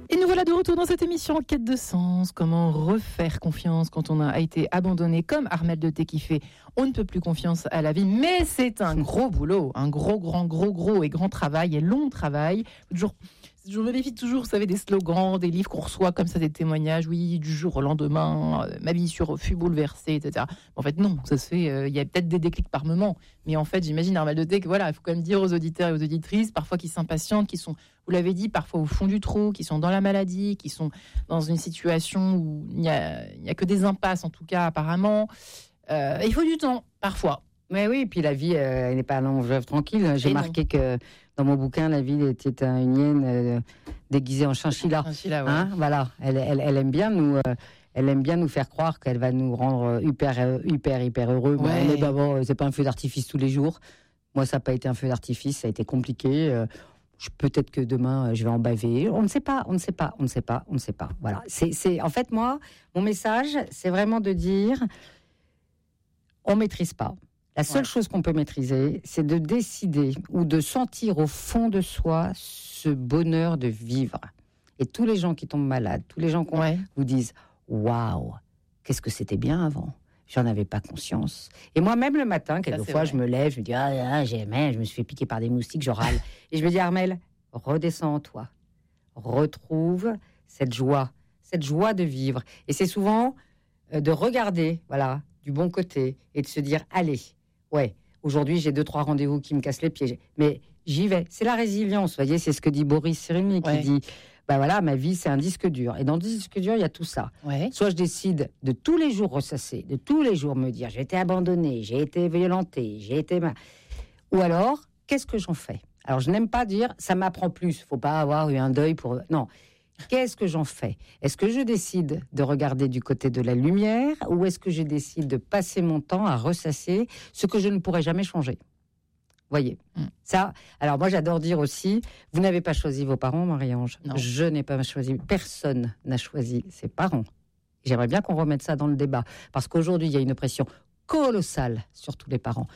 Et nous voilà de retour dans cette émission en quête de sens. Comment refaire confiance quand on a été abandonné, comme Armelle de Thé qui fait on ne peut plus confiance à la vie. Mais c'est un gros boulot, un gros et grand travail et long travail. Je vérifie toujours, vous savez, des slogans, des livres qu'on reçoit comme ça, des témoignages, oui, du jour au lendemain, ma vie fut bouleversée, etc. En fait, non, ça se fait, il y a peut-être des déclics par moment, mais en fait, j'imagine, Armelle de Thé, que voilà, il faut quand même dire aux auditeurs et aux auditrices, parfois qui s'impatientent, qui sont, vous l'avez dit, parfois au fond du trou, qui sont dans la maladie, qui sont dans une situation où il n'y a que des impasses, en tout cas, apparemment. Il faut du temps, parfois. Mais oui, et puis la vie, elle n'est pas un long fleuve tranquille. J'ai marqué que dans mon bouquin, la vie était une hyène déguisée en chinchilla. Ouais. Hein, voilà, elle aime bien nous faire croire qu'elle va nous rendre hyper heureux. Ouais. Mais d'abord, c'est pas un feu d'artifice tous les jours. Moi, ça n'a pas été un feu d'artifice, ça a été compliqué. Peut-être que demain, je vais en baver. On ne sait pas. Voilà. C'est en fait, moi, mon message, c'est vraiment de dire, on maîtrise pas. La seule chose qu'on peut maîtriser, c'est de décider ou de sentir au fond de soi ce bonheur de vivre. Et tous les gens qui tombent malades, tous les gens qui vous disent « Waouh, qu'est-ce que c'était bien avant !» J'en avais pas conscience. Et moi, même le matin, quelquefois, je me lève, je me dis « Ah, je me suis fait piquer par des moustiques, je râle. » Et je me dis « Armelle, redescends en toi. Retrouve cette joie de vivre. » Et c'est souvent de regarder, voilà, du bon côté et de se dire « Allez, ouais, aujourd'hui, j'ai 2-3 rendez-vous qui me cassent les pieds. Mais j'y vais. » C'est la résilience, vous voyez, c'est ce que dit Boris Cyrulnik, qui dit, voilà, ma vie, c'est un disque dur. Et dans le disque dur, il y a tout ça. Ouais. Soit je décide de tous les jours ressasser, de tous les jours me dire, j'ai été abandonnée, j'ai été violentée, ou alors, qu'est-ce que j'en fais ? Alors, je n'aime pas dire, ça m'apprend plus. Il ne faut pas avoir eu un deuil pour... Non. Qu'est-ce que j'en fais ? Est-ce que je décide de regarder du côté de la lumière ou est-ce que je décide de passer mon temps à ressasser ce que je ne pourrai jamais changer ? Voyez, ça. Alors moi, j'adore dire aussi, vous n'avez pas choisi vos parents, Marie-Ange. Non. Je n'ai pas choisi. Personne n'a choisi ses parents. J'aimerais bien qu'on remette ça dans le débat parce qu'aujourd'hui, il y a une pression colossale sur tous les parents.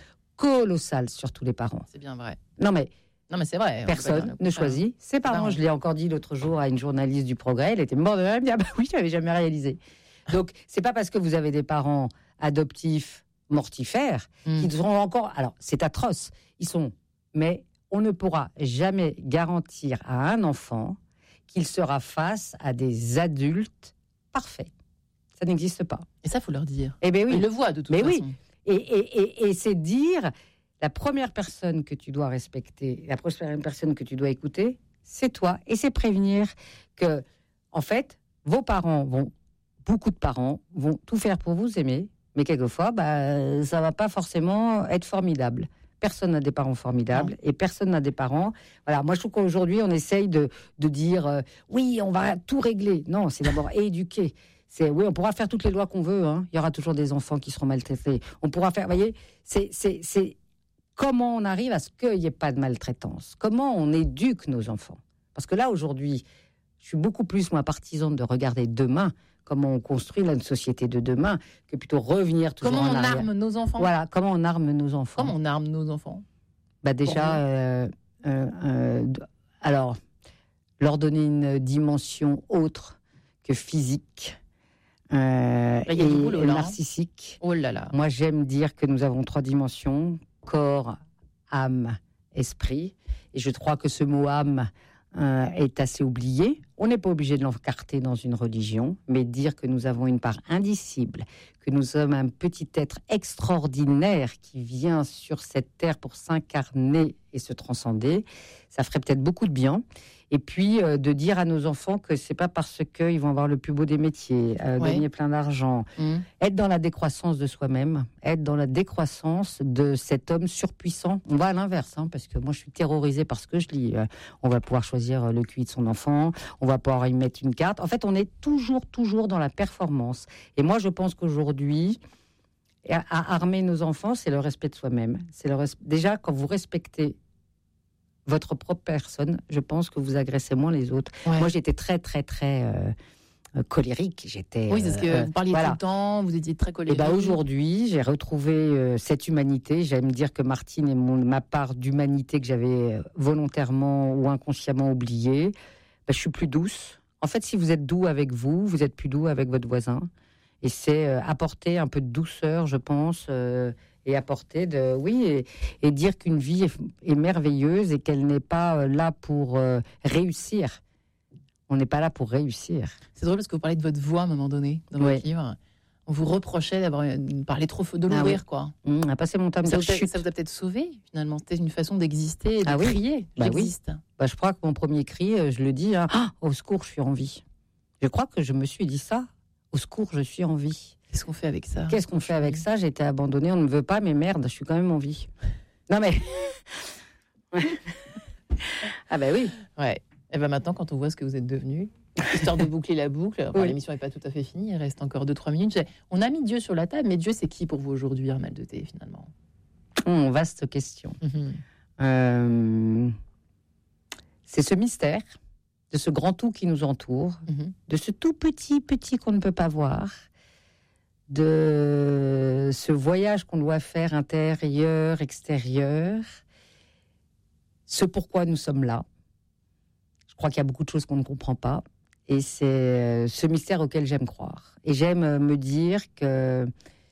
C'est bien vrai. Non mais c'est vrai. Personne ne choisit ses parents. Je l'ai encore dit l'autre jour à une journaliste du Progrès. Elle était morte de rire. Elle me dit, bah oui, je l'avais jamais réalisé. Donc, c'est pas parce que vous avez des parents adoptifs mortifères qu'ils seront encore... Alors, c'est atroce. Mais on ne pourra jamais garantir à un enfant qu'il sera face à des adultes parfaits. Ça n'existe pas. Et ça, faut leur dire. Eh ben oui. Ils le voient de toute façon. Oui. Et c'est dire... La première personne que tu dois respecter, la première personne que tu dois écouter, c'est toi. Et c'est prévenir que, en fait, beaucoup de parents vont tout faire pour vous aimer, mais quelquefois, ça va pas forcément être formidable. Personne n'a des parents formidables et personne n'a des parents. Voilà, moi je trouve qu'aujourd'hui on essaye de dire oui, on va tout régler. Non, c'est d'abord éduquer. Oui, on pourra faire toutes les lois qu'on veut. Hein. Il y aura toujours des enfants qui seront maltraités. On pourra faire, vous voyez, c'est comment on arrive à ce qu'il n'y ait pas de maltraitance ? Comment on éduque nos enfants ? Parce que là, aujourd'hui, je suis beaucoup plus, moi, partisane de regarder demain, comment on construit une société de demain, que plutôt revenir toujours en arrière. Comment on arme nos enfants ? Voilà, comment on arme nos enfants. Comment on arme nos enfants ? Déjà, alors, leur donner une dimension autre que physique et narcissique. Oh là là. Moi, j'aime dire que nous avons 3 dimensions. Corps, âme, esprit. Et je crois que ce mot âme est assez oublié. On n'est pas obligé de l'encarter dans une religion, mais dire que nous avons une part indicible, que nous sommes un petit être extraordinaire qui vient sur cette terre pour s'incarner et se transcender, ça ferait peut-être beaucoup de bien. Et puis, de dire à nos enfants que c'est pas parce qu'ils vont avoir le plus beau des métiers, gagner plein d'argent, être dans la décroissance de soi-même, être dans la décroissance de cet homme surpuissant. On va à l'inverse, parce que moi, je suis terrorisée par ce que je lis. On va pouvoir choisir le QI de son enfant, on va pouvoir y mettre une carte. En fait, on est toujours dans la performance. Et moi, je pense qu'aujourd'hui, à armer nos enfants, c'est le respect de soi-même. Déjà, quand vous respectez votre propre personne, je pense que vous agressez moins les autres. Ouais. Moi, j'étais très colérique. Oui, c'est ce que vous parliez tout le temps, vous étiez très colérique. Et aujourd'hui, j'ai retrouvé cette humanité. J'aime dire que Martine est ma part d'humanité que j'avais volontairement ou inconsciemment oubliée. Je suis plus douce En fait, si vous êtes doux avec vous, vous êtes plus doux avec votre voisin. Et c'est apporter un peu de douceur, je pense, et apporter et dire qu'une vie est merveilleuse et qu'elle n'est pas là pour réussir. On n'est pas là pour réussir. C'est drôle parce que vous parlez de votre voix à un moment donné dans votre livre. On vous reprochait d'avoir parlé trop de l'ouvrir, quoi. On a passé mon temps à me dire chut. Ça vous a peut-être sauvé, finalement. C'était une façon d'exister et de crier. J'existe. Oui. Je crois que mon premier cri, je le dis, au secours, je suis en vie. Je crois que je me suis dit ça. Au secours, je suis en vie. Qu'est-ce qu'on fait avec ça ? J'ai été abandonnée, on ne me veut pas, mais merde, je suis quand même en vie. Non mais... Ah ben oui. Ouais. Et ben maintenant, quand on voit ce que vous êtes devenu, histoire de boucler la boucle, l'émission n'est pas tout à fait finie, il reste encore 2-3 minutes. On a mis Dieu sur la table, mais Dieu, c'est qui pour vous aujourd'hui, Armelle de Thé, finalement ? Vaste question. C'est ce mystère, de ce grand tout qui nous entoure, de ce tout petit qu'on ne peut pas voir, de ce voyage qu'on doit faire intérieur, extérieur, ce pourquoi nous sommes là. Je crois qu'il y a beaucoup de choses qu'on ne comprend pas, et c'est ce mystère auquel j'aime croire. Et j'aime me dire que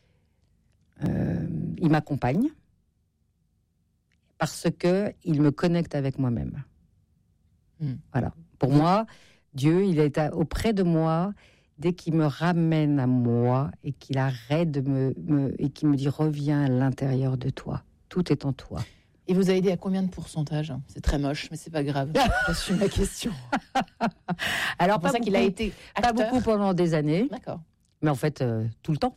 il m'accompagne parce que il me connecte avec moi-même. Voilà. Pour moi, Dieu, il est auprès de moi dès qu'il me ramène à moi et qu'il arrête et qu'il me dit reviens à l'intérieur de toi. Tout est en toi. Et vous a aidé à combien de pourcentage ? C'est très moche, mais c'est pas grave. J'assume la question. Alors, c'est pour ça qu'il a été acteur. Pas beaucoup pendant des années. D'accord. Mais en fait, tout le temps.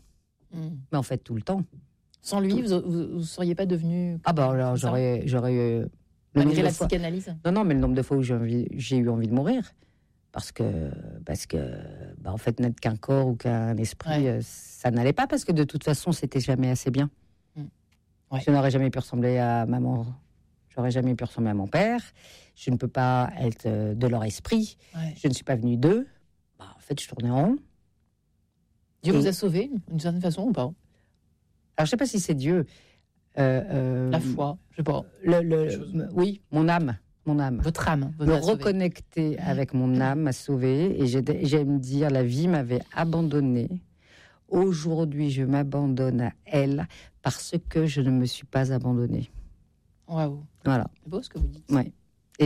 Sans lui, vous ne seriez pas devenu... Ah bah alors, j'aurais malgré la psychanalyse ? Non, mais le nombre de fois où j'ai eu envie de mourir. Parce que en fait, n'être qu'un corps ou qu'un esprit, ça n'allait pas, parce que de toute façon, c'était jamais assez bien. Je n'aurais jamais pu ressembler à maman, j'aurais jamais pu ressembler à mon père, je ne peux pas être de leur esprit, je ne suis pas venue d'eux. En fait, je tournais en rond. Dieu vous a sauvé, d'une certaine façon, ou pas ? Alors, je ne sais pas si c'est Dieu. La foi, je sais pas. Oui, mon âme. Votre âme. Me reconnecter avec mon âme m'a sauvée. Et j'aime dire, la vie m'avait abandonnée. Aujourd'hui, je m'abandonne à elle parce que je ne me suis pas abandonnée. Waouh. Voilà. C'est beau ce que vous dites. Ouais. Et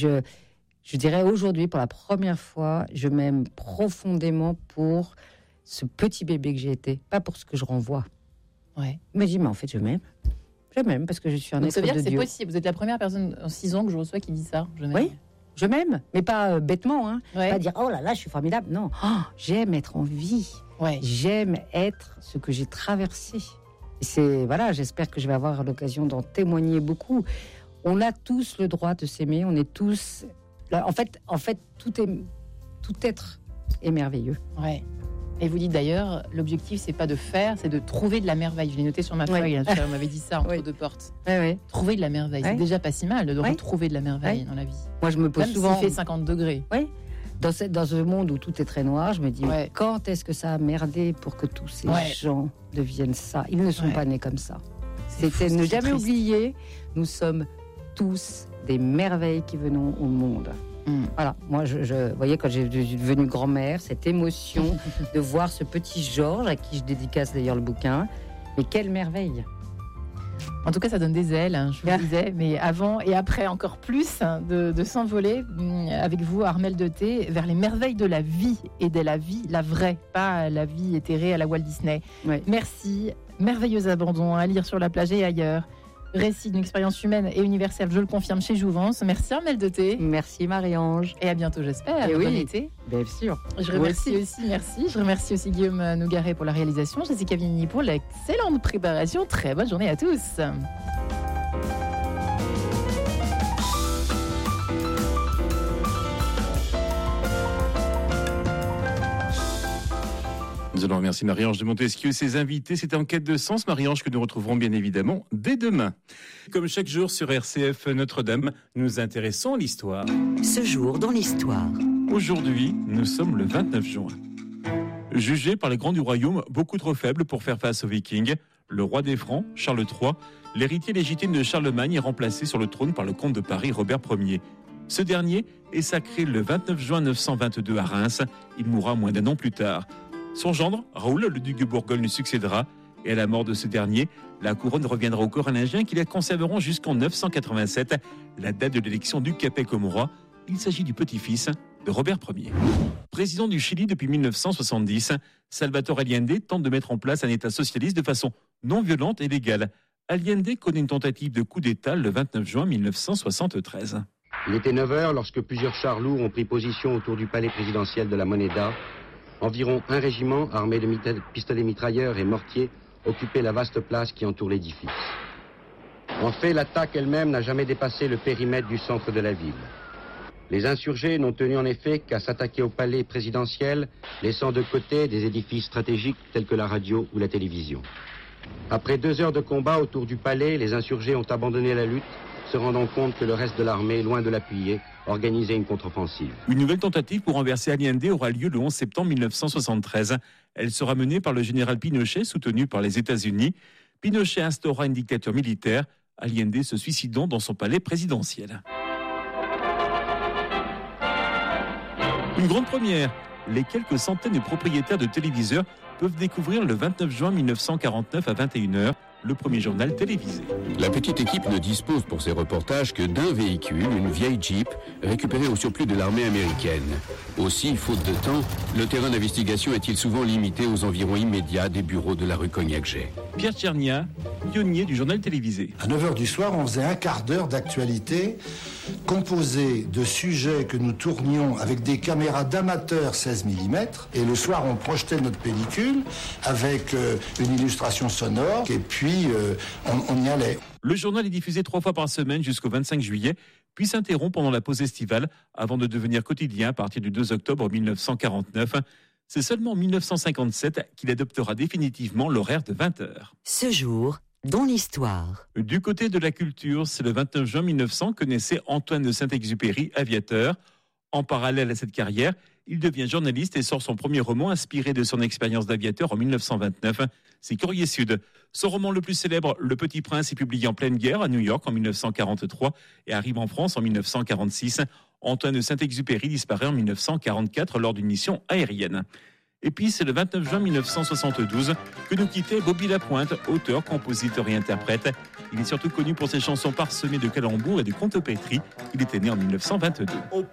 je dirais aujourd'hui, pour la première fois, je m'aime profondément pour ce petit bébé que j'ai été, pas pour ce que je renvoie. Ouais. Mais je dis, mais en fait, je m'aime. Je m'aime parce que je suis un être de Dieu. Ça veut dire que c'est possible. Vous êtes la première personne en 6 ans que je reçois qui dit ça. Je m'aime. Oui, je m'aime, mais pas bêtement. Ouais. Pas dire, oh là là, je suis formidable. Non, j'aime être en vie. Ouais. J'aime être ce que j'ai traversé. Et j'espère que je vais avoir l'occasion d'en témoigner beaucoup. On a tous le droit de s'aimer. On est tous... En fait, tout être est merveilleux. Ouais. Et vous dites d'ailleurs, l'objectif, c'est pas de faire, c'est de trouver de la merveille. Je l'ai noté sur ma feuille, on m'avait dit ça entre deux portes. Trouver de la merveille, c'est déjà pas si mal de retrouver de la merveille dans la vie. Moi, je me pose même souvent... s'il fait 50 degrés. Oui. Dans ce monde où tout est très noir, je me dis, quand est-ce que ça a merdé pour que tous ces gens deviennent ça ? Ils ne sont pas nés comme ça. C'était ne jamais oublier, nous sommes tous des merveilles qui venons au monde. Voilà, moi, vous voyez, quand j'ai devenu grand-mère, cette émotion de voir ce petit Georges, à qui je dédicace d'ailleurs le bouquin, mais quelle merveille! En tout cas, ça donne des ailes, je vous le disais, mais avant et après encore plus, de s'envoler avec vous, Armelle de Thé, vers les merveilles de la vie, et de la vie, la vraie, pas la vie éthérée à la Walt Disney. Merci, merveilleux abandon à lire sur la plage et ailleurs. Récit d'une expérience humaine et universelle, je le confirme, chez Jouvence. Merci Armelle de Thé. Merci Marie-Ange. Et à bientôt, j'espère. Bon été. Bien sûr. Je remercie Je remercie aussi Guillaume Nougaret pour la réalisation, Jessica Vigny pour l'excellente préparation. Très bonne journée à tous. Nous allons remercier Marie-Ange de Montesquieu et ses invités. C'était En quête de sens, Marie-Ange, que nous retrouverons bien évidemment dès demain. Comme chaque jour sur RCF Notre-Dame, nous nous intéressons à l'histoire. Ce jour dans l'histoire. Aujourd'hui, nous sommes le 29 juin. Jugé par les grands du royaume beaucoup trop faible pour faire face aux Vikings, le roi des Francs, Charles III, l'héritier légitime de Charlemagne, est remplacé sur le trône par le comte de Paris, Robert Ier. Ce dernier est sacré le 29 juin 922 à Reims. Il mourra moins d'un an plus tard. Son gendre, Raoul, le duc de Bourgogne, lui succédera. Et à la mort de ce dernier, la couronne reviendra aux Carolingiens qui la conserveront jusqu'en 987, la date de l'élection du Capet comme roi. Il s'agit du petit-fils de Robert Ier. Président du Chili depuis 1970, Salvador Allende tente de mettre en place un État socialiste de façon non violente et légale. Allende connaît une tentative de coup d'État le 29 juin 1973. Il était 9h lorsque plusieurs chars lourds ont pris position autour du palais présidentiel de la Moneda. Environ un régiment armé de pistolets mitrailleurs et mortiers occupait la vaste place qui entoure l'édifice. En fait, l'attaque elle-même n'a jamais dépassé le périmètre du centre de la ville. Les insurgés n'ont tenu en effet qu'à s'attaquer au palais présidentiel, laissant de côté des édifices stratégiques tels que la radio ou la télévision. Après 2 heures de combat autour du palais, les insurgés ont abandonné la lutte, se rendant compte que le reste de l'armée, loin de l'appuyer, organisait une contre-offensive. Une nouvelle tentative pour renverser Allende aura lieu le 11 septembre 1973. Elle sera menée par le général Pinochet, soutenu par les États-Unis. Pinochet instaura une dictature militaire, Allende se suicidant dans son palais présidentiel. Une grande première. Les quelques centaines de propriétaires de téléviseurs peuvent découvrir le 29 juin 1949 à 21h le premier journal télévisé. La petite équipe ne dispose pour ses reportages que d'un véhicule, une vieille Jeep, récupérée au surplus de l'armée américaine. Aussi, faute de temps, le terrain d'investigation est-il souvent limité aux environs immédiats des bureaux de la rue Cognac-Jay. Pierre Tchernia, pionnier du journal télévisé. À 9h du soir, on faisait un quart d'heure d'actualité composé de sujets que nous tournions avec des caméras d'amateurs 16 mm. Et le soir, on projetait notre pellicule avec une illustration sonore et puis on y allait. Le journal est diffusé 3 fois par semaine jusqu'au 25 juillet, puis s'interrompt pendant la pause estivale avant de devenir quotidien à partir du 2 octobre 1949. C'est seulement en 1957 qu'il adoptera définitivement l'horaire de 20h. Ce jour, dans l'histoire. Du côté de la culture, c'est le 29 juin 1900 que naissait Antoine de Saint-Exupéry, aviateur. En parallèle à cette carrière, il devient journaliste et sort son premier roman inspiré de son expérience d'aviateur en 1929. C'est Courrier Sud. Son roman le plus célèbre, Le Petit Prince, est publié en pleine guerre à New York en 1943 et arrive en France en 1946. Antoine de Saint-Exupéry disparaît en 1944 lors d'une mission aérienne. Et puis, c'est le 29 juin 1972 que nous quittait Bobby Lapointe, auteur, compositeur et interprète. Il est surtout connu pour ses chansons parsemées de calembours et de contes pétris. Il était né en 1922.